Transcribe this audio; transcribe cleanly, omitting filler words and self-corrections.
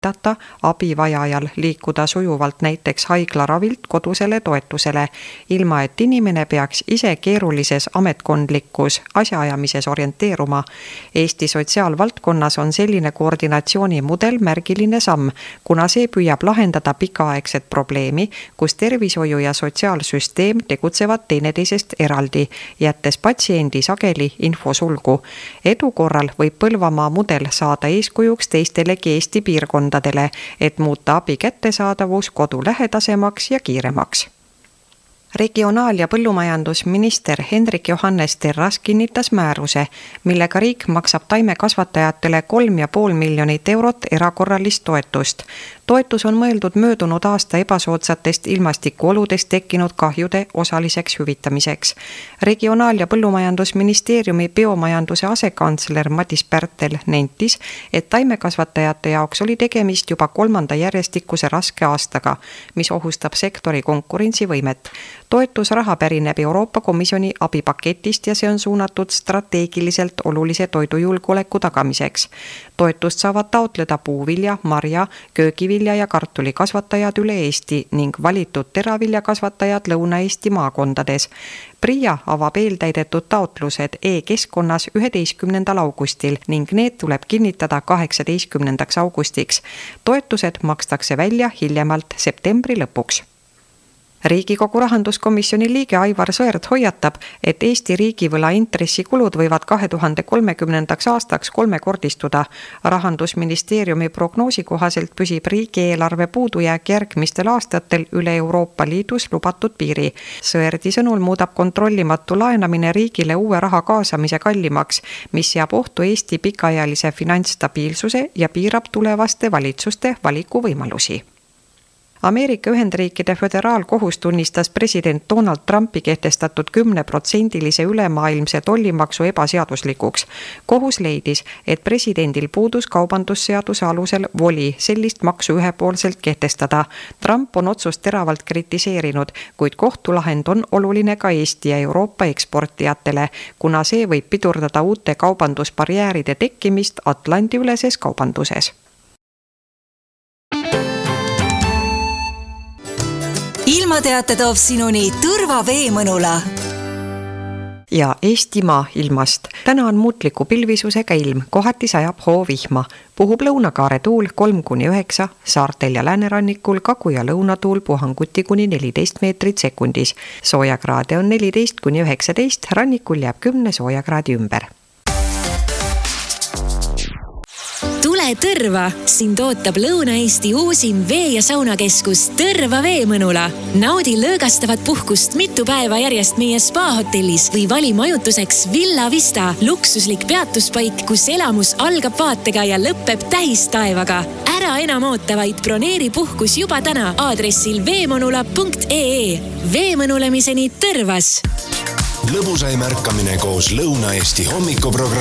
abivajajal liikuda sujuvalt näiteks haiglaravilt kodusele toetusele, ilma et inimene peaks ise keerulises ametkondlikus asjaajamises orienteeruma. Eesti sotsiaalvaldkonnas on selline koordinatsioonimudel märgiline samm, kuna see püüab lahendada pikaaegset probleemi, kus tervishoiu ja sotsiaalsüsteem tegutsevad teineteisest eraldi, jättes patsiendi sageli infosulgu. Edu korral võib Põlvamaa mudel saada eeskujuks teistelegi Eesti piirkondadele, et muuta abi kättesaadavus kodu lähedasemaks ja kiiremaks. Regionaal- ja põllumajandusminister Hendrik Johannes Terras kinnitas määruse, millega riik maksab taimekasvatajatele 3,5 miljonit eurot erakorralist toetust. Toetus on mõeldud möödunud aasta ebasoodsatest ilmastikuoludest tekkinud kahjude osaliseks hüvitamiseks. Regionaal- ja põllumajandusministeeriumi biomajanduse asekantsler Madis Pärtel nentis, et taimekasvatajate jaoks oli tegemist juba 3. järjestikuse raske aastaga, mis ohustab sektori konkurentsivõimet. Toetusraha pärineb Euroopa Komisjoni abipaketist ja see on suunatud strateegiliselt olulise toidujulgeoleku tagamiseks. Toetust saavad taotleda puuvilja, marja, köögivilja ja kartuli kasvatajad üle Eesti ning valitud teraviljakasvatajad Lõuna-Eesti maakondades. PRIA avab eeltäidetud taotlused e-keskkonnas 11. augustil ning need tuleb kinnitada 18. augustiks. Toetused makstakse välja hiljemalt septembri lõpuks. Riigikogu rahanduskomisjoni liige Aivar Sõerd hoiatab, et Eesti riigivõla intressikulud võivad 2030. aastaks kolmekordistuda. Rahandusministeeriumi prognoosi kohaselt püsib riigieelarve puudujääk järgmistel aastatel üle Euroopa Liidus lubatud piiri. Sõerdi sõnul muudab kontrollimatu laenamine riigile uue raha kaasamise kallimaks, mis seab ohtu Eesti pikaajalise finantsstabiilsuse ja piirab tulevaste valitsuste valikuvõimalusi. Ameerika Ühendriikide föderaalkohus tunnistas president Donald Trumpi kehtestatud 10% ülemaailmse tollimaksu ebaseaduslikuks. Kohus leidis, et presidendil puudus kaubandusseaduse alusel voli sellist maksu ühepoolselt kehtestada. Trump on otsust teravalt kritiseerinud, kuid kohtulahend on oluline ka Eesti ja Euroopa eksportijatele, kuna see võib pidurdada uute kaubandusbarjääride tekkimist Atlandi-üleses kaubanduses. Ilmateate toob sinuni Tõrva Veemõnula. Ja Eestimaa ilmast. Täna on muutliku pilvisusega ilm, kohati sajab hoovihma. Puhub lõunakaare tuul 3-9, saartel ja läänerannikul kagu- ja lõunatuul puhanguti kuni 14 meetrit sekundis. Soojakraade on 14-19, rannikul jääb 10 soojakraadi ümber. Tule Tõrva! Sind ootab Lõuna-Eesti uusim vee- ja saunakeskus Tõrva Veemõnula. Naudi lõõgastavat puhkust mitu päeva järjest meie spa-hotellis või vali majutuseks Villa Vista, luksuslik peatuspaik, kus elamus algab vaatega ja lõpeb tähistaevaga. Ära enam oota, vaid broneeri puhkus juba täna aadressil veemõnula.ee. Veemõnulemiseni Tõrvas! Lõbusaim ärkamine koos Lõuna-Eesti hommikuprogrammi